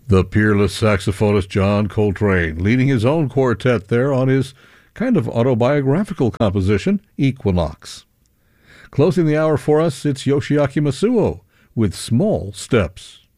The peerless saxophonist John Coltrane, leading his own quartet there on his kind of autobiographical composition, Equinox. Closing the hour for us, it's Yoshiaki Masuo with Small Steps.